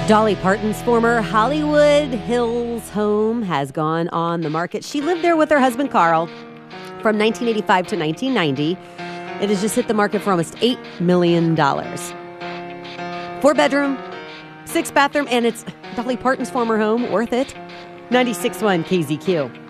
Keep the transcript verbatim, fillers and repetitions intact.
Dolly Parton's former Hollywood Hills home has gone on the market. She lived there with her husband, Carl, from nineteen eighty-five to nineteen ninety. It has just hit the market for almost eight million dollars. Four bedroom, six bathroom, and it's Dolly Parton's former home. Worth it. ninety-six point one K Z Q.